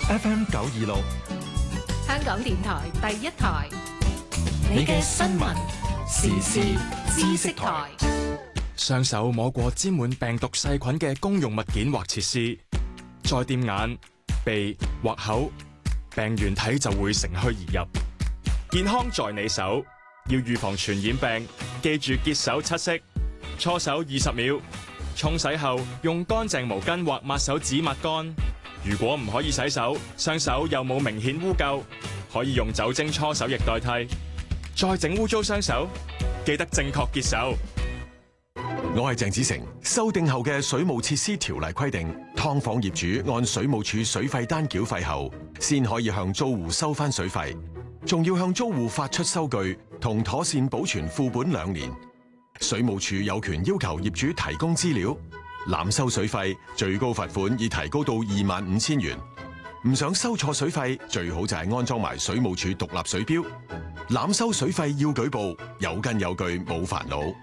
FM 926， 香港電台第一台， 你嘅新聞時事知識台。 雙手摸過沾滿病毒細菌嘅公用物件或設施，再掂眼、鼻或口，病原體就會乘虛而入。健康在你手，要預防傳染病，記住潔手七式：搓手20秒，沖洗後用乾淨毛巾或抹手紙抹乾。如果唔可以洗手，雙手又冇明顯污垢，可以用酒精搓手液代替。再整污糟雙手，記得正確潔手。 我係鄭子誠。修訂後嘅水務設施條例規定，劏房業主按水務署水費單繳費後，先可以向租戶收翻水費，仲要向租戶發出收據同妥善保存副本2年。水務署有權要求業主提供資料。濫收水費，最高罰款已提高到25,000元。唔想收錯水費，最好就係安裝埋水務署獨立水錶。濫收水費要舉報，有根有據冇煩惱。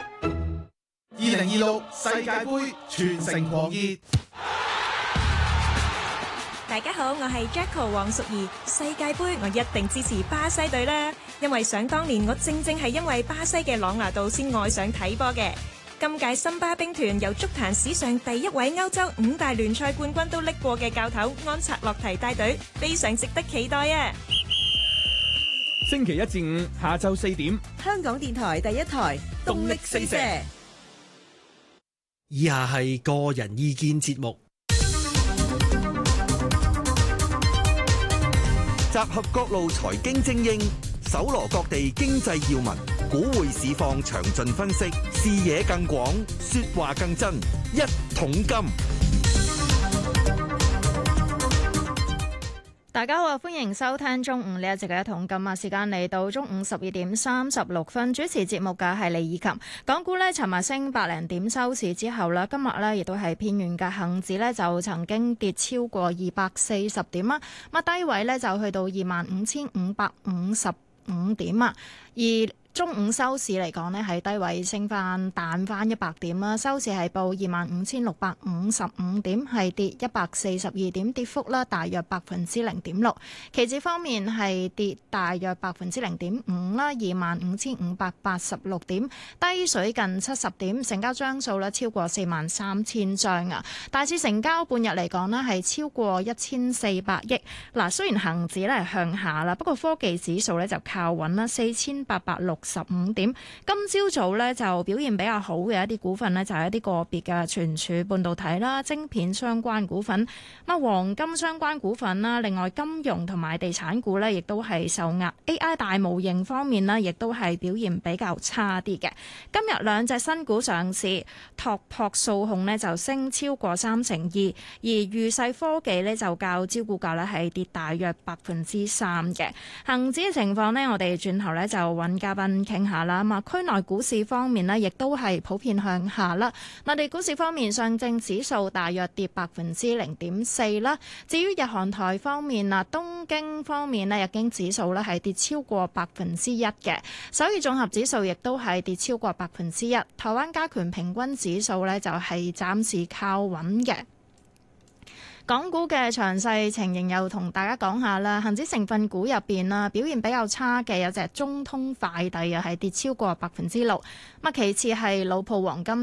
2026世界盃全城狂熱。 大家好，我係 Jacko 黃淑儀。世界盃我一定支持巴西隊啦，因為想當年我正係因為巴西嘅朗拿度先愛上睇波嘅。今屆森巴兵團由足壇史上第一位歐洲5大聯賽冠軍都拎過嘅教頭安察洛提帶隊，非常值得期待啊！ 星期1至5下晝4點， 香港電台第一台動力四射。 以下係個人意見節目， 集合各路財經精英，搜羅各地經濟要聞，股匯市況詳盡分析，視野更廣，說話更真。一桶金。 大家好，歡迎收聽中午呢一節嘅一桶金啊！時間嚟到中午12點36分，主持節目嘅係李以琴。港股呢，尋日升百零點收市之後呢，今日呢亦都係偏軟嘅，恒指呢就曾經跌超過240點啊，低位呢就去到25,555點啊，而中午收市嚟講呢，喺低位升翻彈翻100點啦，收市係報25,655點，係跌142點，跌幅啦大約0.6%。期指方面係跌大約0.5%啦，25,586點，低水近70點，成交張數咧超過43,000張啊。大市成交半日嚟講呢，係超過1,400億。嗱，雖然恒指咧係向下啦，不過科技指數咧就靠穩啦，4,865點。今朝早咧就表現比較好嘅一啲股份呢，就係一啲個別嘅存儲半導體啦、晶片相關股份、黃金相關股份啦，另外金融同埋地產股呢，亦都係受壓。AI 大模型方面呢，亦都係表現比較差啲嘅。今日兩隻新股上市，拓撲數控呢就升超過32%，而裕世科技呢就較招股價呢係跌大約3%嘅。恒指嘅情況呢，我哋轉頭呢就揾嘉賓傾下啦。咁啊，區內股市方面呢，亦都係普遍向下啦。內地股市方面，上證指數大約跌0.4%啦。至於日韓台方面啊，東京方面呢，日經指數呢係跌超過1%嘅。首爾綜合指數亦都係跌超過1%。台灣加權平均指數呢，就係暫時靠穩嘅。港股嘅詳細情形又同大家講下啦。恒指成分股入邊啦，表現比較差嘅有隻中通快遞啊，係跌超過6%。其次係老鋪黃金